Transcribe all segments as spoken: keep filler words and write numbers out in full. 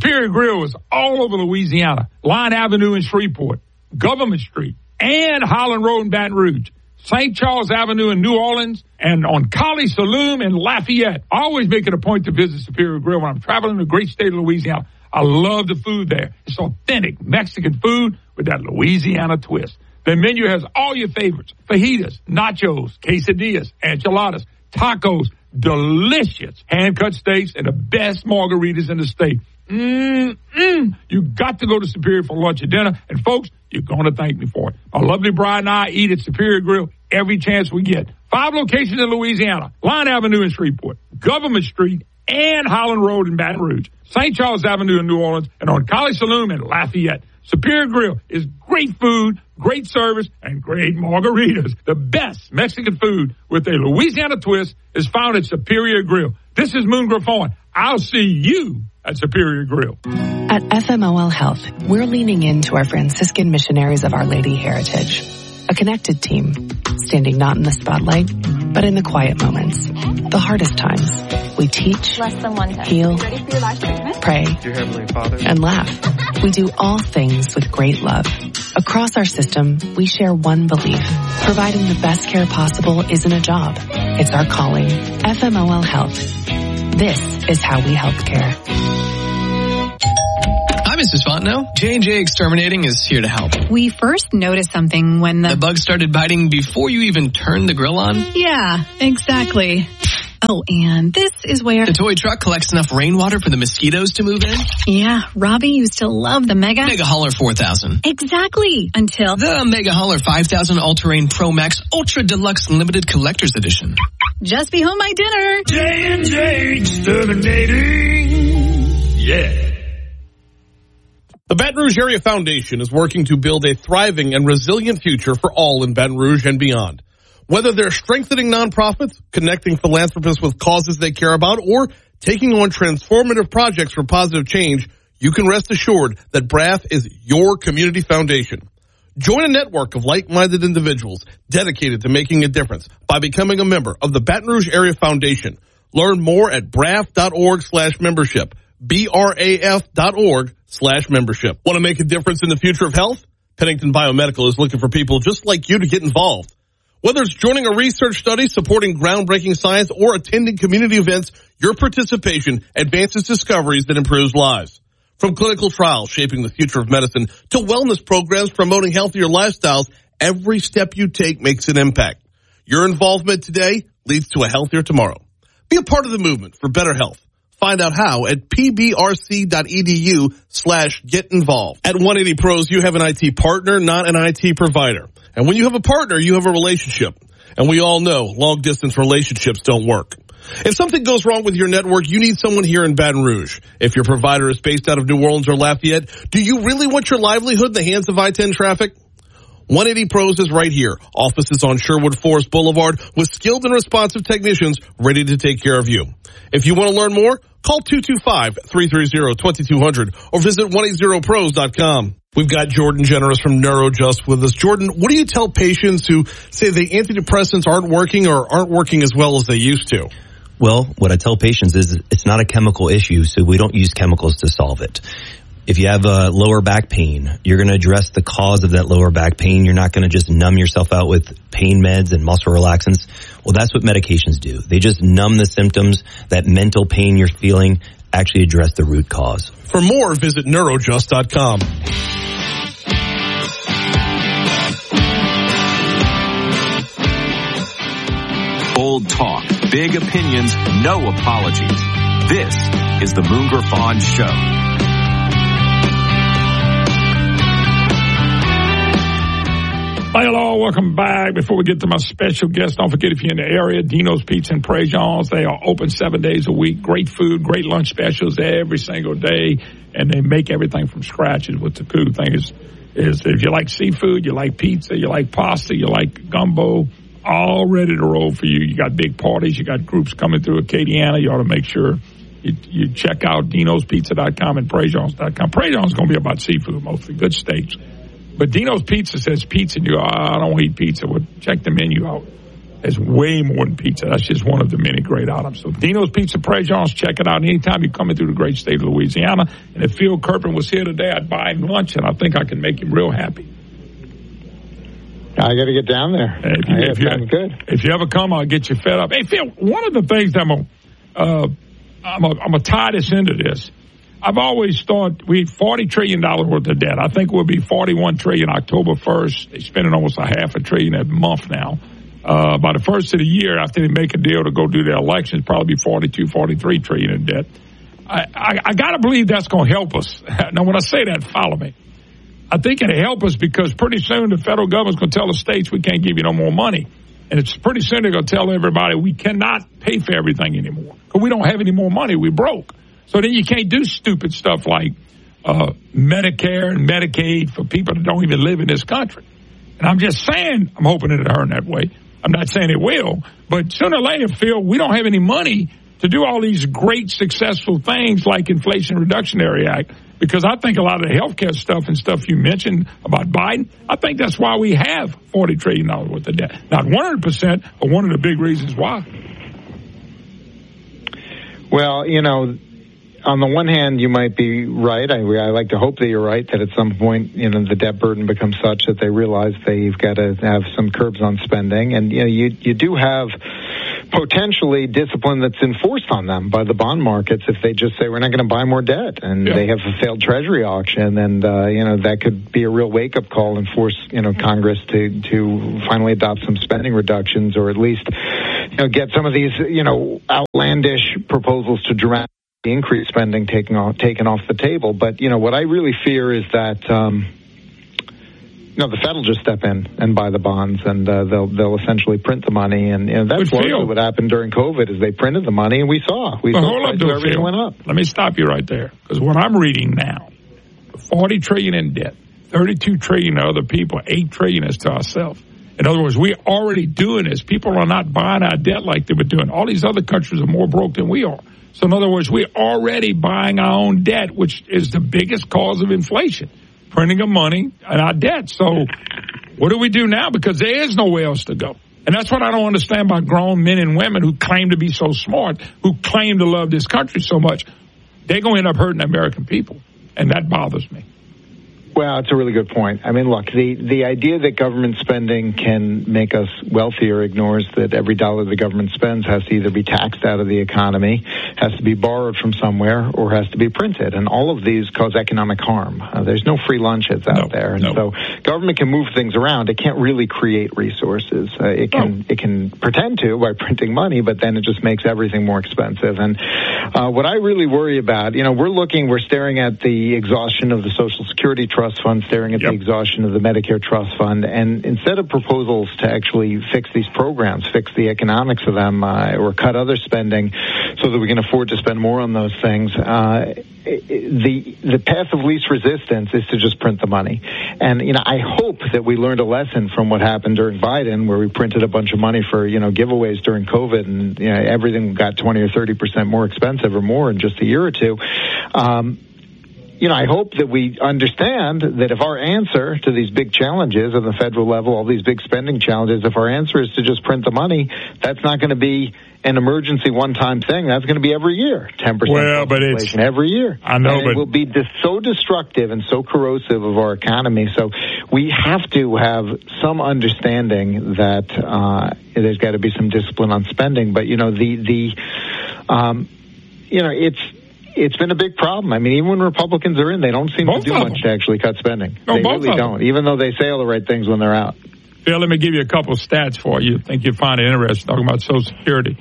Superior Grill is all over Louisiana. Line Avenue in Shreveport, Government Street, and Holland Road in Baton Rouge. Saint Charles Avenue in New Orleans, and on Collie Saloon in Lafayette. I always make it a point to visit Superior Grill when I'm traveling the great state of Louisiana. I love the food there. It's authentic Mexican food with that Louisiana twist. The menu has all your favorites: fajitas, nachos, quesadillas, enchiladas, tacos, delicious hand-cut steaks, and the best margaritas in the state. Mm-mm. You got to go to Superior for lunch or dinner. And, folks, you're going to thank me for it. My lovely bride and I eat at Superior Grill every chance we get. Five locations in Louisiana: Line Avenue in Shreveport, Government Street, and Holland Road in Baton Rouge, Saint Charles Avenue in New Orleans, and on Collie Saloon in Lafayette. Superior Grill is great food, great service, and great margaritas. The best Mexican food with a Louisiana twist is found at Superior Grill. This is Moon Griffon. I'll see you at Superior Grill. At F M O L Health, we're leaning into our Franciscan missionaries of Our Lady heritage. A connected team, standing not in the spotlight, but in the quiet moments, the hardest times. We teach, Less than one time. heal, Ready for your last treatment? pray, Dear Heavenly Father, and laugh. We do all things with great love. Across our system, we share one belief: providing the best care possible isn't a job, it's our calling. F M O L Health. This is how we help care. Hi, Missus Fontenot. J and J Exterminating is here to help. We first noticed something when the... The bug started biting before you even turned the grill on? Yeah, exactly. Oh, and this is where... The toy truck collects enough rainwater for the mosquitoes to move in? Yeah, Robbie used to love the Mega... Mega Hauler four thousand. Exactly, until... The Mega Hauler five thousand All-Terrain Pro Max Ultra Deluxe Limited Collector's Edition. Just be home my dinner. J and J Exterminating. Yeah. The Baton Rouge Area Foundation is working to build a thriving and resilient future for all in Baton Rouge and beyond. Whether they're strengthening nonprofits, connecting philanthropists with causes they care about, or taking on transformative projects for positive change, you can rest assured that B R A F is your community foundation. Join a network of like-minded individuals dedicated to making a difference by becoming a member of the Baton Rouge Area Foundation. Learn more at braf.org slash membership. B R A F dot org slash membership. Want to make a difference in the future of health? Pennington Biomedical is looking for people just like you to get involved. Whether it's joining a research study, supporting groundbreaking science, or attending community events, your participation advances discoveries that improves lives. From clinical trials shaping the future of medicine to wellness programs promoting healthier lifestyles, every step you take makes an impact. Your involvement today leads to a healthier tomorrow. Be a part of the movement for better health. Find out how at pbrc.edu slash get involved. At one eighty Pros, you have an I T partner, not an I T provider. And when you have a partner, you have a relationship. And we all know long-distance relationships don't work. If something goes wrong with your network, you need someone here in Baton Rouge. If your provider is based out of New Orleans or Lafayette, do you really want your livelihood in the hands of I ten traffic? one eighty Pros is right here. Offices on Sherwood Forest Boulevard with skilled and responsive technicians ready to take care of you. If you want to learn more, call two two five, three three zero, two two zero zero or visit one eighty pros dot com. We've got Jordan Generous from NeuroJust with us. Jordan, what do you tell patients who say the antidepressants aren't working or aren't working as well as they used to? Well, what I tell patients is it's not a chemical issue, so we don't use chemicals to solve it. If you have a lower back pain, you're going to address the cause of that lower back pain. You're not going to just numb yourself out with pain meds and muscle relaxants. Well, that's what medications do. They just numb the symptoms. That mental pain you're feeling, actually address the root cause. For more, visit neurojust dot com. Bold talk, big opinions, no apologies. This is the Moon Griffon Show. Hi, hello, welcome back. Before we get to my special guest, don't forget if you're in the area, Dino's Pizza and Préjean's. They are open seven days a week. Great food, great lunch specials every single day, and they make everything from scratch. Is what the cool thing is. Is if you like seafood, you like pizza, you like pasta, you like gumbo, all ready to roll for you. You got big parties, you got groups coming through Acadiana. You ought to make sure you, you check out dinos pizza dot com and Préjean's dot com. Préjean's going to be about seafood, mostly good steaks. But Dino's Pizza says pizza, and you, oh, I don't eat pizza. Well, check the menu out. It's way more than pizza. That's just one of the many great items. So Dino's Pizza Prejean's, check it out anytime you're coming through the great state of Louisiana. And if Phil Kerpen was here today, I'd buy him lunch, and I think I can make him real happy. I got to get down there. Hey, if, you, if, you, good. if you ever come, I'll get you fed up. Hey, Phil, one of the things that I'm going uh, I'm to tie this into this. I've always thought we had forty trillion dollars worth of debt. I think we'll be forty-one trillion dollars October first. They're spending almost a half a trillion a month now. Uh, by the first of the year, after they make a deal to go do their elections, probably be forty-two, forty-three trillion in debt. I, I, I got to believe that's going to help us. Now, when I say that, follow me. I think it'll help us because pretty soon the federal government's going to tell the states we can't give you no more money. And it's pretty soon they're going to tell everybody we cannot pay for everything anymore because we don't have any more money. We're broke. So then you can't do stupid stuff like uh, Medicare and Medicaid for people that don't even live in this country. And I'm just saying, I'm hoping it'll turn that way. I'm not saying it will, but sooner or later, Phil, we don't have any money to do all these great, successful things like Inflation Reductionary Act, because I think a lot of the healthcare stuff and stuff you mentioned about Biden, I think that's why we have forty trillion dollars worth of debt. Not one hundred percent, but one of the big reasons why. Well, you know, on the one hand, you might be right. I, I like to hope that you're right, that at some point, you know, the debt burden becomes such that they realize they've got to have some curbs on spending. And, you know, you, you do have potentially discipline that's enforced on them by the bond markets if they just say we're not going to buy more debt. And yeah. they have a failed treasury auction. And, uh, you know, that could be a real wake-up call and force, you know, Congress to, to finally adopt some spending reductions or at least, you know, get some of these, you know, outlandish proposals to dramatically increase spending taken off, taken off the table. But, you know, what I really fear is that, um, you know, the Fed will just step in and buy the bonds, and uh, they'll they'll essentially print the money. And, you know, that's largely what happened during COVID is they printed the money, and we saw. We well, saw hold up, everything went up. Let me stop you right there, because what I'm reading now, forty trillion dollars in debt, thirty-two trillion dollars to other people, eight trillion dollars is to ourselves. In other words, we're already doing this. People are not buying our debt like they were doing. All these other countries are more broke than we are. So in other words, we're already buying our own debt, which is the biggest cause of inflation, printing of money and our debt. So what do we do now? Because there is nowhere else to go. And that's what I don't understand about grown men and women who claim to be so smart, who claim to love this country so much. They're going to end up hurting the American people. And that bothers me. Well, it's a really good point. I mean, look, the, the idea that government spending can make us wealthier ignores that every dollar the government spends has to either be taxed out of the economy, has to be borrowed from somewhere, or has to be printed. And all of these cause economic harm. Uh, there's no free lunches out no, there. And no. so government can move things around. It can't really create resources. Uh, it can oh. it can pretend to by printing money, but then it just makes everything more expensive. And uh, what I really worry about, you know, we're looking, we're staring at the exhaustion of the Social Security Trust Trust Fund, staring at yep. the exhaustion of the Medicare Trust Fund, and instead of proposals to actually fix these programs, fix the economics of them, uh, or cut other spending so that we can afford to spend more on those things, uh, the the path of least resistance is to just print the money. And, you know, I hope that we learned a lesson from what happened during Biden, where we printed a bunch of money for, you know, giveaways during COVID, and, you know, everything got twenty or thirty percent more expensive or more in just a year or two. Um, You know, I hope that we understand that if our answer to these big challenges on the federal level, all these big spending challenges, if our answer is to just print the money, that's not going to be an emergency one-time thing. That's going to be every year, ten percent well, but inflation it's, every year. I know, and but it will be dis- so destructive and so corrosive of our economy. So we have to have some understanding that uh, there's got to be some discipline on spending. But, you know, the, the um, you know, it's, It's been a big problem. I mean, even when Republicans are in, they don't seem both to do much to actually cut spending. No, they both really don't, even though they say all the right things when they're out. Phil, let me give you a couple of stats for you. I think you'll find it interesting talking about Social Security.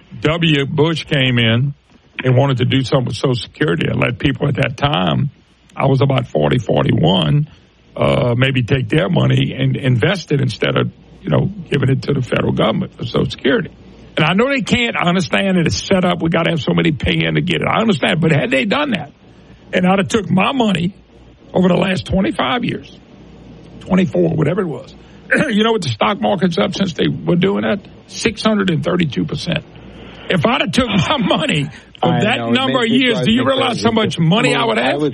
W. Bush came in and wanted to do something with Social Security and let people at that time, I was about forty, forty-one, uh, maybe take their money and invest it instead of, you know, giving it to the federal government for Social Security. And I know they can't. I understand that it's set up. We got to have so many pay in to get it. I understand. But had they done that, and I'd have took my money over the last twenty-five years, twenty-four, whatever it was. You know what the stock market's up since they were doing that? six hundred thirty-two percent. If I'd have took my money for I that know, number of years, do you realize how much money I would have? I was,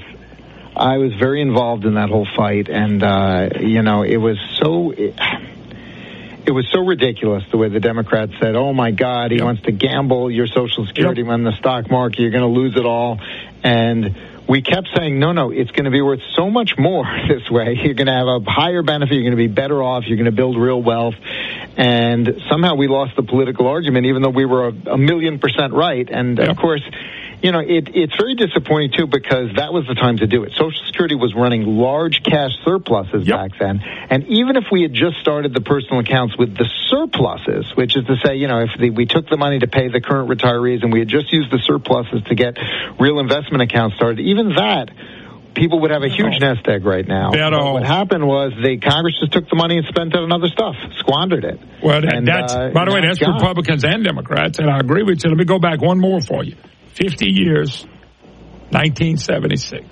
I was very involved in that whole fight. And, uh, you know, it was so... It, it was so ridiculous the way the Democrats said, oh, my God, he yep. wants to gamble your Social Security yep. on the stock market. You're going to lose it all. And we kept saying, no, no, it's going to be worth so much more this way. You're going to have a higher benefit. You're going to be better off. You're going to build real wealth. And somehow we lost the political argument, even though we were a, a million percent right. And, yep. of course, you know, it, it's very disappointing, too, because that was the time to do it. Social Security was running large cash surpluses yep. back then. And even if we had just started the personal accounts with the surpluses, which is to say, you know, if the, we took the money to pay the current retirees and we had just used the surpluses to get real investment accounts started, even that, people would have a huge oh. nest egg right now. But what happened was the Congress just took the money and spent it on other stuff, squandered it. Well, that, and, that's, uh, by the way, that's gone. Republicans and Democrats, and I agree with you. Let me go back one more for you. fifty years, nineteen seventy-six.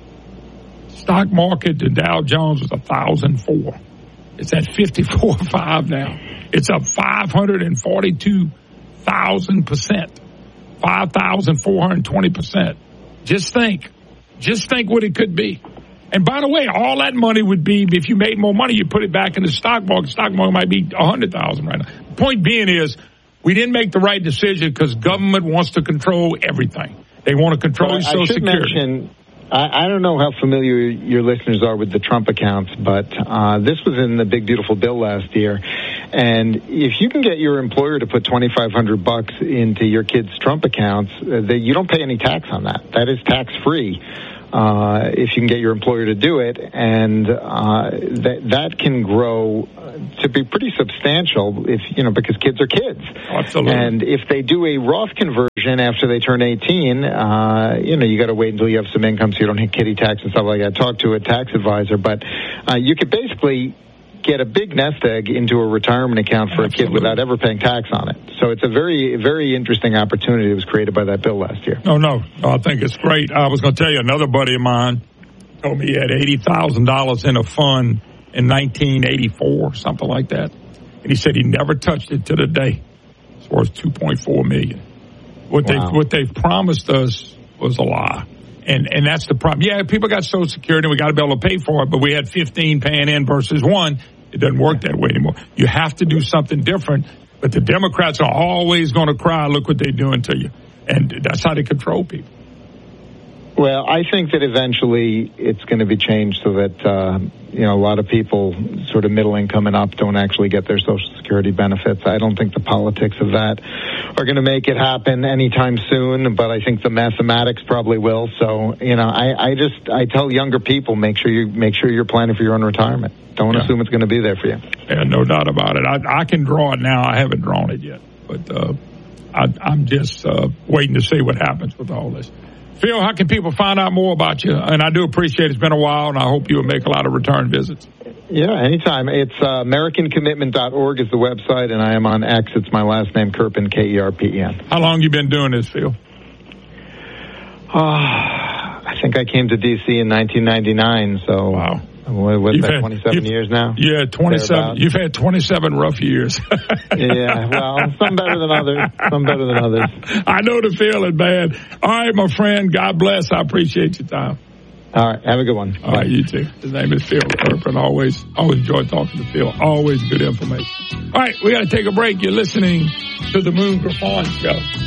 Stock market, the Dow Jones was one thousand four. It's at fifty-four point five now. It's up five hundred forty-two thousand percent. five thousand four hundred twenty percent. Just think. Just think what it could be. And by the way, all that money would be, if you made more money, you put it back in the stock market. Stock market might be one hundred thousand right now. The point being is, we didn't make the right decision because government wants to control everything. They want to control well, Social I should Security. Mention, I, I don't know how familiar your listeners are with the Trump accounts, but uh, this was in the Big Beautiful Bill last year. And if you can get your employer to put twenty-five hundred bucks into your kids' Trump accounts, uh, they, you don't pay any tax on that. That is tax-free. Uh, if you can get your employer to do it, and uh, that that can grow to be pretty substantial if, you know, because kids are kids. Absolutely. And if they do a Roth conversion after they turn eighteen, uh, you know, you got to wait until you have some income so you don't hit kitty tax and stuff like that. Talk to a tax advisor, but uh, you could basically get a big nest egg into a retirement account for Absolutely. a kid without ever paying tax on it. So it's a very, very interesting opportunity that was created by that bill last year. No, no, no I think it's great. I was going to tell you, another buddy of mine told me he had eighty thousand dollars in a fund in nineteen eighty-four, something like that. And he said he never touched it to the day. It's worth two point four million dollars. What wow. they what they've promised us was a lie. And and that's the problem. Yeah, people got Social Security, and we got to be able to pay for it, but we had fifteen paying in versus one. It doesn't work that way anymore. You have to do something different, but the Democrats are always going to cry, look what they're doing to you. And that's how they control people. Well, I think that eventually it's going to be changed so that, uh, you know, a lot of people sort of middle income and up don't actually get their Social Security benefits. I don't think the politics of that are going to make it happen anytime soon, but I think the mathematics probably will. So, you know, I, I just, I tell younger people, make sure you, make sure you're planning for your own retirement. Don't yeah. assume it's going to be there for you. Yeah, no doubt about it. I, I can draw it now. I haven't drawn it yet, but, uh, I, I'm just, uh, waiting to see what happens with all this. Phil, how can people find out more about you? And I do appreciate it. It's been a while, and I hope you will make a lot of return visits. Yeah, anytime. It's uh, American Commitment dot org is the website, and I am on X. It's my last name, Kerpen, K E R P E N. How long you been doing this, Phil? Uh, I think I came to D C in nineteen ninety-nine, so... Wow. What's that, twenty-seven years now? Yeah, twenty-seven. You've had twenty-seven rough years. Yeah, well, some better than others. Some better than others. I know the feeling, man. All right, my friend. God bless. I appreciate your time. All right, have a good one. All Bye. right, you too. His name is Phil Kerpen. Always, always enjoy talking to Phil. Always good information. All right, we got to take a break. You're listening to the Moon Griffon Show.